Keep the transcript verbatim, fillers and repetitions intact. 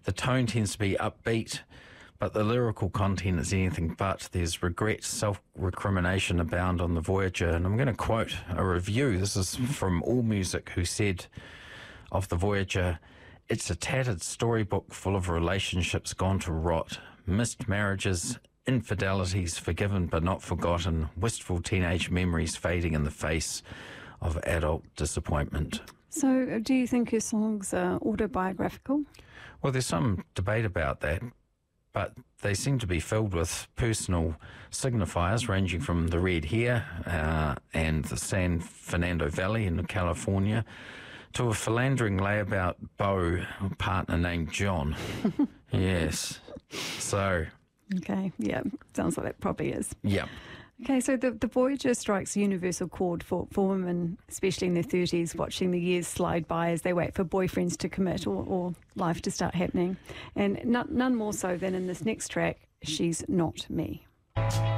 The tone tends to be upbeat, but the lyrical content is anything but. There's regret, self-recrimination abound on the Voyager. And I'm going to quote a review. This is from AllMusic, who said of the Voyager, "It's a tattered storybook full of relationships gone to rot, missed marriages, infidelities forgiven but not forgotten, wistful teenage memories fading in the face of adult disappointment." So do you think your songs are autobiographical? Well, there's some debate about that, but they seem to be filled with personal signifiers ranging from the red hair uh, and the San Fernando Valley in California to a philandering layabout beau partner named John. Yes. So... Okay, yeah, sounds like that probably is. Yeah. Okay, so the, the Voyager strikes a universal chord for, for women, especially in their thirties, watching the years slide by as they wait for boyfriends to commit or, or life to start happening. And none, none more so than in this next track, She's Not Me.